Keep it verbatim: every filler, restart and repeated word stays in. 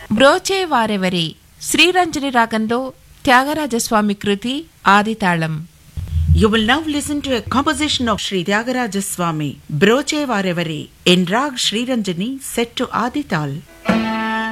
బ్రోచే వారెవరే శ్రీరంజని రాగంలో త్యాగరాజస్వామి కృతి ఆదితాళం. You will now listen to a composition of Sri Tyagaraja Swami, Broche Varevare, in Rag Sri Ranjani set to Adital.